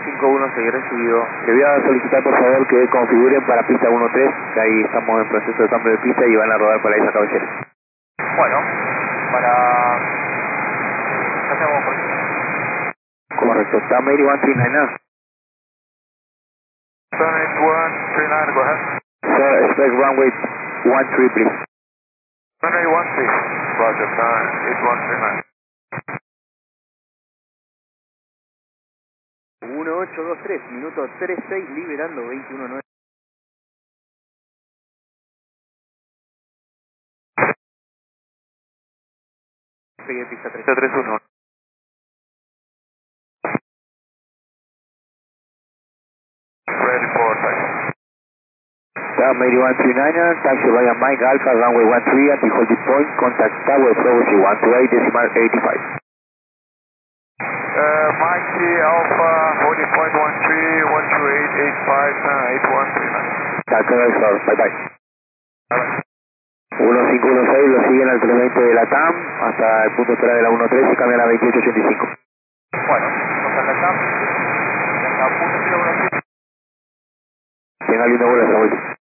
151, recibido. Le voy a solicitar por favor que configuren para pista 13, que ahí estamos en proceso de cambio de pista y van a rodar para esa cabecera. Bueno, para... hacemos por... Correcto, TAM 8139. 139, go ahead. Sir, expect runway 13 please. Runway 13, roger, 8139. 1823, minuto 36, liberando 219. Pegué pista 331. Ready for taxi. TAM 8139, taxi via Mike Alpha, runway 13 at the holding point, contact tower frequency 128 decimal 85. Mike Alpha, holding point 13, 12885, 8139. Bye bye. Bye. 1516 lo siguen al 320 de la TAM hasta el punto de espera de la 13 y cambian a 2885. Bueno, nos contactamos. Venga, punto 013. Tenga linda vuelo, Saúl.